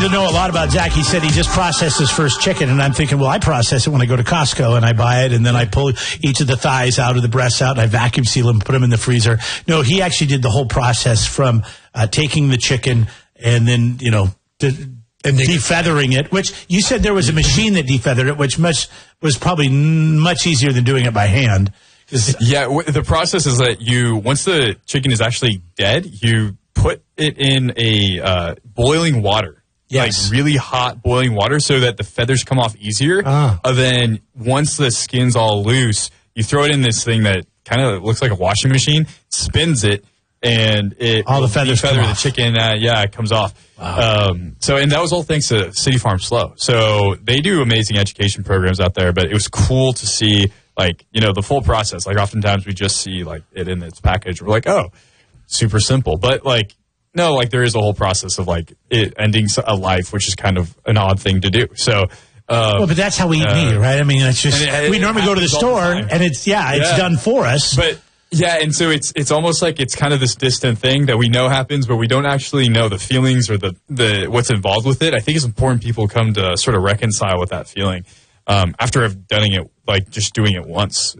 who know a lot about Zach, he said he just processed his first chicken, and I'm thinking, well, I process it when I go to Costco, and I buy it, and then I pull each of the thighs out of the breasts out, and I vacuum seal them, put them in the freezer. No, he actually did the whole process from taking the chicken and then, defeathering it, which you said there was a machine that defeathered it, which was probably much easier than doing it by hand. Yeah, the process is that once the chicken is actually dead, you put it in a boiling water. Yes. Like really hot boiling water so that the feathers come off easier. Then once the skin's all loose, you throw it in this thing that kind of looks like a washing machine, spins it, and all the feathers feather the chicken. It comes off. Wow. And that was all thanks to City Farm Slow. So they do amazing education programs out there, but it was cool to see the full process. Like oftentimes we just see it in its package. We're like, oh, super simple. But no, there is a whole process of it ending a life, which is kind of an odd thing to do. So, but that's how we eat meat, right? I mean, it's just we normally go to the store and it's done for us. But yeah, and so it's almost like it's kind of this distant thing that we know happens, but we don't actually know the feelings or the what's involved with it. I think it's important people come to sort of reconcile with that feeling after I've done it, just doing it once,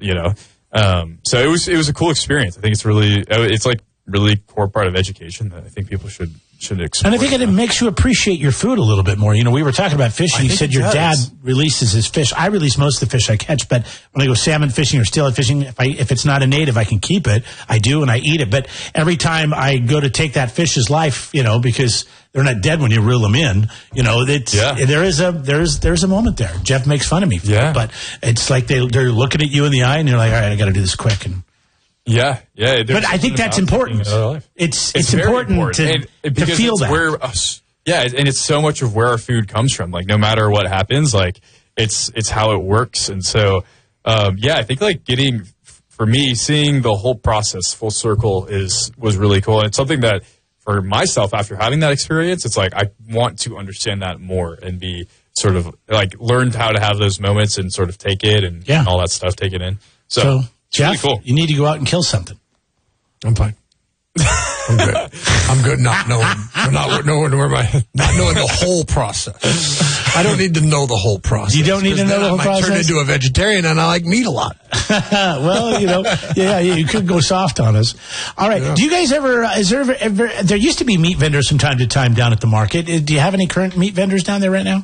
So it was a cool experience. I think it's really core part of education that I think people should explore. And I think it makes you appreciate your food a little bit more. We were talking about fishing. You said your dad releases his fish. I release most of the fish I catch, but when I go salmon fishing or steelhead fishing, if it's not a native, I can keep it. I do, and I eat it. But every time I go to take that fish's life, because they're not dead when you reel them in, there is a moment there. Jeff makes fun of me for it, but it's like they're looking at you in the eye, and you're like, all right, I got to do this quick. And yeah. But I think that's important. It's important to feel that. And it's so much of where our food comes from. No matter what happens, it's how it works. And so, I think for me, seeing the whole process full circle was really cool. And it's something that for myself, after having that experience, it's I want to understand that more and be sort of learn how to have those moments and sort of take it and all that stuff, take it in. So Jeff, really cool. You need to go out and kill something. I'm fine. I'm good. I'm good not knowing the whole process. I don't need to know the whole process. You don't need to know the whole process? I might turn into a vegetarian, and I like meat a lot. Well, you could go soft on us. All right. Yeah. Do you guys there used to be meat vendors from time to time down at the market. Do you have any current meat vendors down there right now?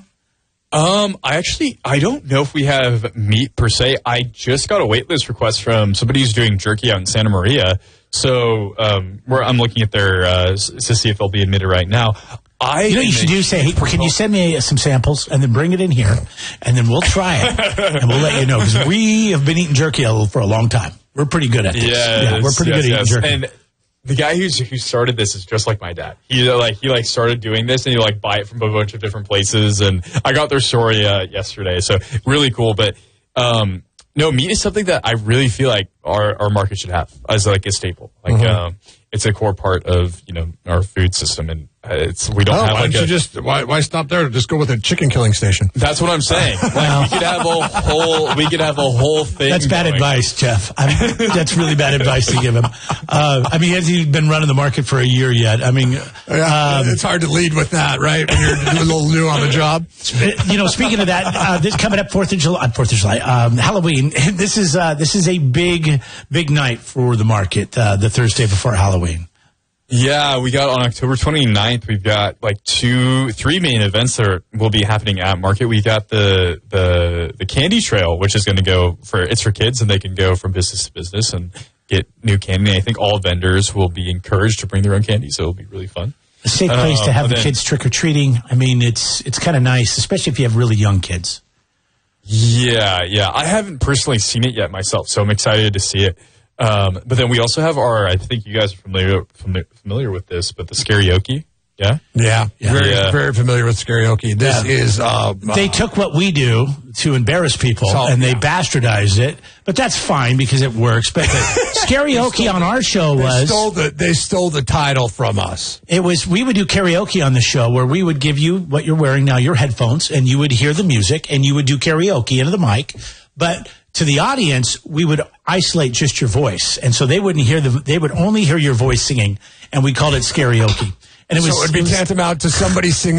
I don't know if we have meat per se. I just got a waitlist request from somebody who's doing jerky out in Santa Maria. So, I'm looking at their, to see if they'll be admitted right now. You should do say, hey, can you send me some samples and then bring it in here and then we'll try it and we'll let you know because we have been eating jerky for a long time. We're pretty good at this. Yeah, we're pretty good at eating jerky. And the guy who started this is just like my dad. He started doing this and he buy it from a bunch of different places. And I got their story yesterday, so really cool. But no, meat is something that I really feel like our market should have as a staple. It's a core part of our food system, and we don't have why stop there? Just go with a chicken killing station. That's what I'm saying. We could have a whole thing. That's bad advice, Jeff. That's really bad advice to give him. Has he been running the market for a year yet? It's hard to lead with that, right? When you're a little new on the job. Speaking of that, this coming up 4th of July, Halloween. This is a big night for the market. The Thursday before Halloween. Yeah, we got on October 29th, we've got 3 main events that will be happening at market. We got the candy trail, which is going to go for kids, and they can go from business to business and get new candy. I think all vendors will be encouraged to bring their own candy, so it'll be really fun. A safe place to have the kids trick-or-treating. It's kind of nice, especially if you have really young kids. Yeah. I haven't personally seen it yet myself, so I'm excited to see it. But then we also have I think you guys are familiar with this, but the Scarioki. Yeah. Very familiar with Scarioki. This is they took what we do to embarrass people and they bastardized it, but that's fine because it works. But Scarioki on our show they stole the title from us. We would do karaoke on the show where we would give you what you're wearing now, your headphones, and you would hear the music and you would do karaoke into the mic, but to the audience, we would isolate just your voice. And so they wouldn't hear they would only hear your voice singing, and we called it Scarioki. And it would be tantamount to somebody singing